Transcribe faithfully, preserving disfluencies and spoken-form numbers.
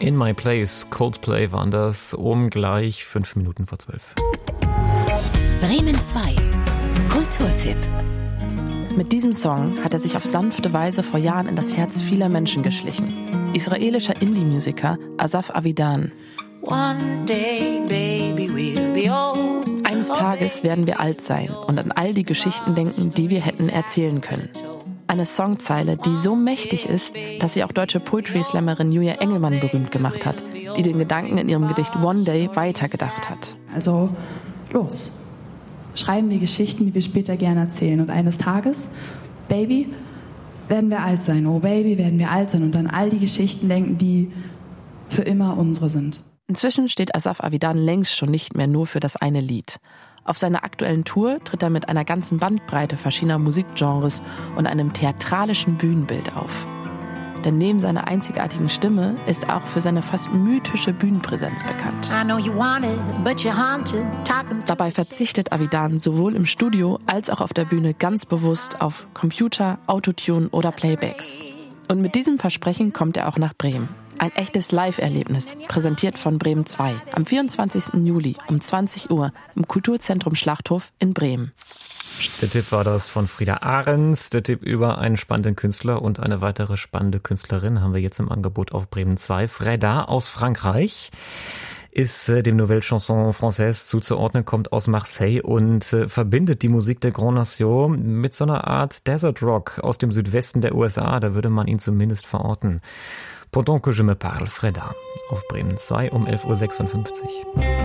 In My Place, Coldplay waren das, um gleich fünf Minuten vor zwölf. Bremen zwei. Kulturtipp. Mit diesem Song hat er sich auf sanfte Weise vor Jahren in das Herz vieler Menschen geschlichen. Israelischer Indie-Musiker Asaf Avidan. One day, baby, we'll be old. Eines Tages werden wir alt sein und an all die Geschichten denken, die wir hätten erzählen können. Eine Songzeile, die so mächtig ist, dass sie auch deutsche Poetry-Slammerin Julia Engelmann berühmt gemacht hat, die den Gedanken in ihrem Gedicht One Day weitergedacht hat. Also, los. Schreiben wir Geschichten, die wir später gerne erzählen. Und eines Tages, Baby, werden wir alt sein. Oh, Baby, werden wir alt sein. Und an all die Geschichten denken, die für immer unsere sind. Inzwischen steht Asaf Avidan längst schon nicht mehr nur für das eine Lied. Auf seiner aktuellen Tour tritt er mit einer ganzen Bandbreite verschiedener Musikgenres und einem theatralischen Bühnenbild auf. Denn neben seiner einzigartigen Stimme ist er auch für seine fast mythische Bühnenpräsenz bekannt. Dabei verzichtet Avidan sowohl im Studio als auch auf der Bühne ganz bewusst auf Computer, Autotune oder Playbacks. Und mit diesem Versprechen kommt er auch nach Bremen. Ein echtes Live-Erlebnis, präsentiert von Bremen zwei, am vierundzwanzigsten Juli um zwanzig Uhr im Kulturzentrum Schlachthof in Bremen. Der Tipp war das von Frieda Ahrens. Der Tipp über einen spannenden Künstler und eine weitere spannende Künstlerin haben wir jetzt im Angebot auf Bremen zwei. Freda aus Frankreich ist äh, dem Nouvelle Chanson Française zuzuordnen, kommt aus Marseille und äh, verbindet die Musik der Grand Nation mit so einer Art Desert Rock aus dem Südwesten der U S A. Da würde man ihn zumindest verorten. Pendant que je me parle, Freda auf Bremen zwei um elf Uhr sechsundfünfzig.